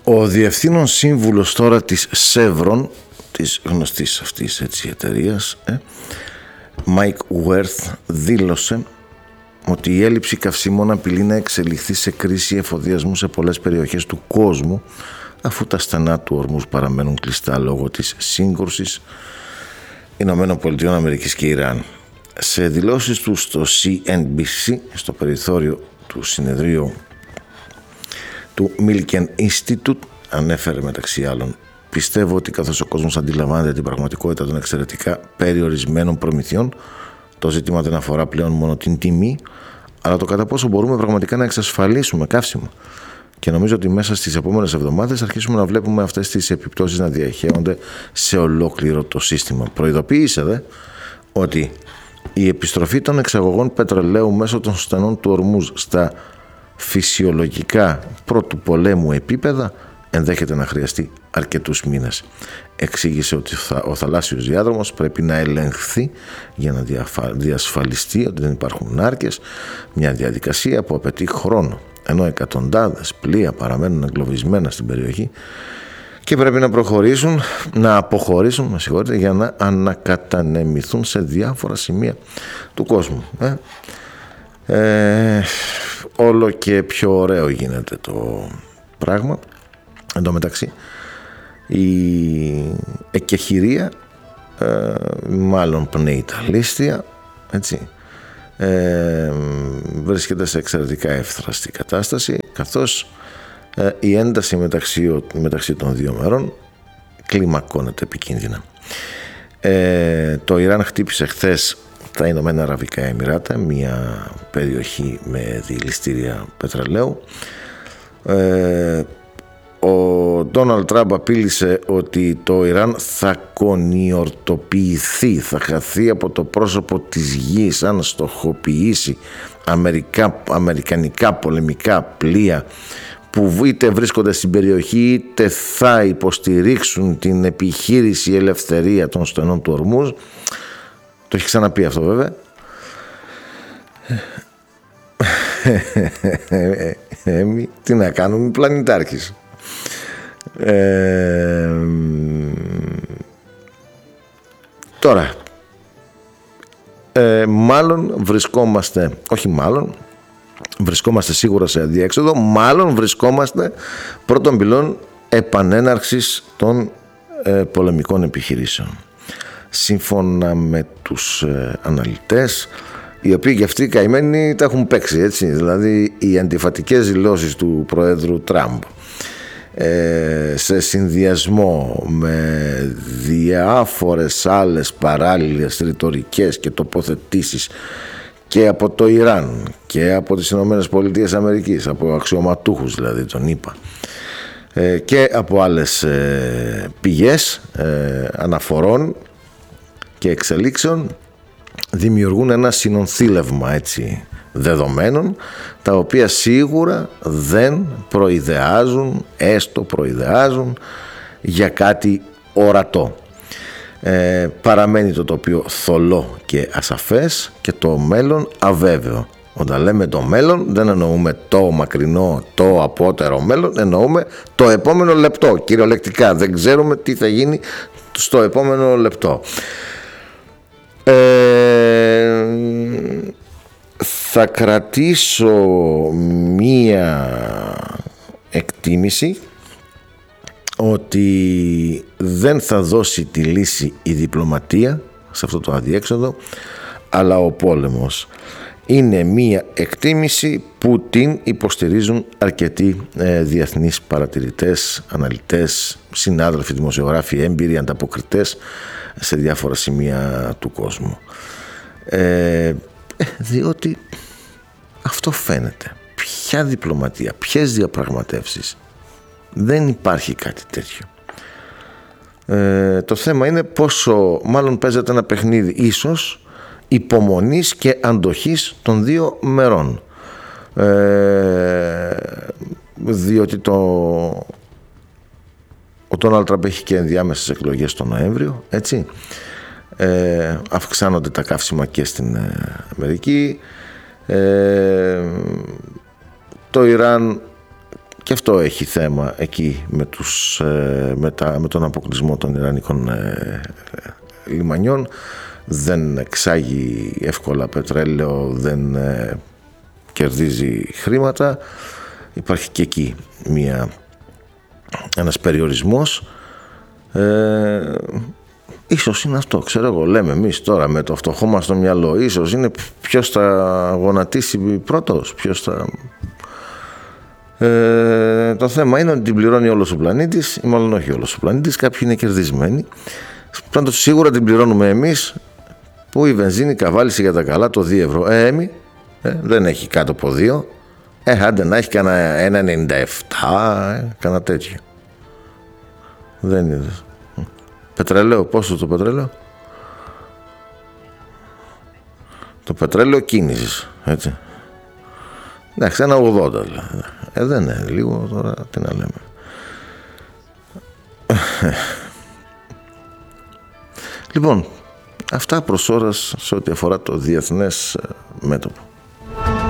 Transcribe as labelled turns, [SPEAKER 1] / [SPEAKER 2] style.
[SPEAKER 1] Ο διευθύνων σύμβουλος τώρα της Chevron, της γνωστής αυτής εταιρείας, Mike Wirth, δήλωσε ότι η έλλειψη καυσίμων απειλεί να εξελιχθεί σε κρίση εφοδιασμού σε πολλές περιοχές του κόσμου, αφού τα στενά του ορμούς παραμένουν κλειστά λόγω της σύγκρουσης Ηνωμένων Πολιτειών Αμερικής και Ιράν. Σε δηλώσεις του στο CNBC, στο περιθώριο του συνεδρίου του Milken Institute, ανέφερε μεταξύ άλλων: «Πιστεύω ότι καθώς ο κόσμος αντιλαμβάνεται την πραγματικότητα των εξαιρετικά περιορισμένων προμηθειών, το ζήτημα δεν αφορά πλέον μόνο την τιμή, αλλά το κατά πόσο μπορούμε πραγματικά να εξασφαλίσουμε καύσιμο. Και νομίζω ότι μέσα στις επόμενες εβδομάδες αρχίσουμε να βλέπουμε αυτές τις επιπτώσεις να διαχέονται σε ολόκληρο το σύστημα». Προειδοποίησε ότι η επιστροφή των εξαγωγών πετρελαίου μέσω των στενών του ορμούς στα φυσιολογικά πρώτου πολέμου επίπεδα ενδέχεται να χρειαστεί αρκετούς μήνες. Εξήγησε ότι ο θαλάσσιος διάδρομος πρέπει να ελεγχθεί για να διασφαλιστεί ότι δεν υπάρχουν νάρκες, μια διαδικασία που απαιτεί χρόνο, ενώ εκατοντάδες πλοία παραμένουν εγκλωβισμένα στην περιοχή και πρέπει να αποχωρήσουν για να ανακατανεμηθούν σε διάφορα σημεία του κόσμου. Όλο και πιο ωραίο γίνεται το πράγμα. Εν τω μεταξύ, η εκεχηρία μάλλον πνέει τα λίστια, έτσι, βρίσκεται σε εξαιρετικά εύθραστη κατάσταση, καθώς η ένταση μεταξύ των δύο μερών κλιμακώνεται επικίνδυνα. Το Ιράν χτύπησε χθες τα Ηνωμένα Αραβικά Εμιράτα, μια περιοχή με δηληστήρια πετρελαίου. Ο Ντόναλντ Τραμπ απείλησε ότι το Ιράν θα κονιορτοποιηθεί, θα χαθεί από το πρόσωπο της γης αν στοχοποιήσει αμερικανικά πολεμικά πλοία που είτε βρίσκονται στην περιοχή είτε θα υποστηρίξουν την επιχείρηση ελευθερία των στενών του ορμούς. Το έχει ξαναπεί αυτό βέβαια. Τι να κάνουμε, πλανητάρχης. Τώρα βρισκόμαστε σίγουρα σε αδιέξοδο, μάλλον βρισκόμαστε πρώτων πυλών επανέναρξης των πολεμικών επιχειρήσεων. Σύμφωνα με τους αναλυτές, οι οποίοι και αυτοί καημένοι τα έχουν παίξει, έτσι, δηλαδή οι αντιφατικές δηλώσεις του Προέδρου Τραμπ σε συνδυασμό με διάφορες άλλες παράλληλες ρητορικές και τοποθετήσεις και από το Ιράν και από τις Ηνωμένες Πολιτείες Αμερικής, από αξιωματούχους δηλαδή τον ΗΠΑ, και από άλλες πηγές αναφορών και εξελίξεων, δημιουργούν ένα συνονθήλευμα, έτσι, δεδομένων, τα οποία σίγουρα δεν προειδεάζουν για κάτι ορατό. Παραμένει το τοπίο θολό και ασαφές και το μέλλον αβέβαιο. Όταν λέμε το μέλλον δεν εννοούμε το μακρινό, το απότερο μέλλον, εννοούμε το επόμενο λεπτό. Κυριολεκτικά δεν ξέρουμε τι θα γίνει στο επόμενο λεπτό. Θα κρατήσω μία εκτίμηση ότι δεν θα δώσει τη λύση η διπλωματία σε αυτό το αδιέξοδο, αλλά ο πόλεμος. Είναι μία εκτίμηση που την υποστηρίζουν αρκετοί διεθνείς παρατηρητές, αναλυτές, συνάδελφοι, δημοσιογράφοι, έμπειροι, ανταποκριτές σε διάφορα σημεία του κόσμου. Διότι αυτό φαίνεται. Ποια διπλωματία, ποιες διαπραγματεύσεις? Δεν υπάρχει κάτι τέτοιο. Το θέμα είναι πόσο μάλλον παίζεται ένα παιχνίδι ίσως υπομονής και αντοχής των δύο μερών. Διότι ο Ντόναλντ Τραμπ έχει και ενδιάμεσες εκλογές τον Νοέμβριο, έτσι. Αυξάνονται τα καύσιμα και στην Αμερική. Το Ιράν Και αυτό έχει θέμα εκεί με τον αποκλεισμό των ιρανικών λιμανιών. Δεν εξάγει εύκολα πετρέλαιο, δεν κερδίζει χρήματα. Υπάρχει και εκεί ένας περιορισμός. Ίσως είναι αυτό, ξέρω εγώ, λέμε εμείς τώρα με το φτωχό μας στο μυαλό. Ίσως είναι ποιος θα γονατίσει πρώτος, ποιος θα... το θέμα είναι ότι την πληρώνει όλος ο πλανήτης, ή μάλλον όχι όλος ο πλανήτης, κάποιοι είναι κερδισμένοι. Πάντως σίγουρα την πληρώνουμε εμείς, που η βενζίνη καβάλισε για τα καλά το 2 ευρώ. Δεν έχει κάτω από 2. Άντε να έχει κανένα 1,97, κανένα τέτοιο. Δεν είναι. Πετρέλαιο, πόσο το πετρέλαιο? Το πετρέλαιο κίνησης, έτσι. Εντάξει, 1,80 δηλαδή. Δεν είναι λίγο τώρα, τι να λέμε. Λοιπόν, αυτά προς ώρας σε ό,τι αφορά το διεθνές μέτωπο.